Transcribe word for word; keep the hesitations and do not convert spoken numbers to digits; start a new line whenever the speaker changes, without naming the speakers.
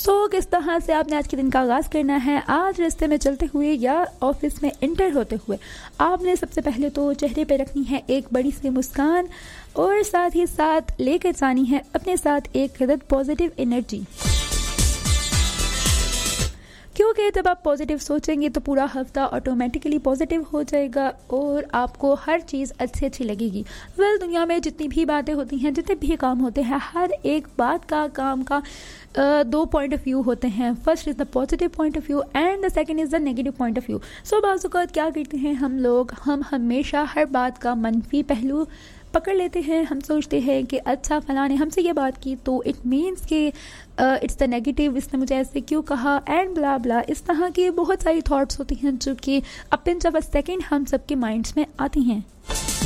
सो so, किस तरह से आपने आज के दिन का आगाज़ करना है। आज रास्ते में चलते हुए या ऑफिस में इंटर होते हुए आपने सबसे पहले तो चेहरे पे रखनी है एक बड़ी सी मुस्कान और साथ ही साथ लेकर जानी है अपने साथ एक कदर पॉजिटिव एनर्जी, क्योंकि जब आप पॉजिटिव सोचेंगे तो पूरा हफ्ता ऑटोमेटिकली पॉजिटिव हो जाएगा और आपको हर चीज़ अच्छी अच्छी लगेगी। वेल well, दुनिया में जितनी भी बातें होती हैं, जितने भी काम होते हैं, हर एक बात का काम का uh, दो पॉइंट ऑफ व्यू होते हैं। First is the positive point of view and the second is the negative point of view. सो बाज़ औक़ात क्या करते हैं हम लोग, हम हमेशा हर बात का मनफी पहलू पकड़ लेते हैं। हम सोचते हैं कि अच्छा फलां ने हमसे ये बात की तो इट मीन्स कि इट्स द नेगेटिव, इसने मुझे ऐसे क्यों कहा एंड ब्ला ब्ला। इस तरह की बहुत सारी थॉट्स होती हैं जो कि अप इन जब सेकेंड हम सबके माइंड्स में आती हैं।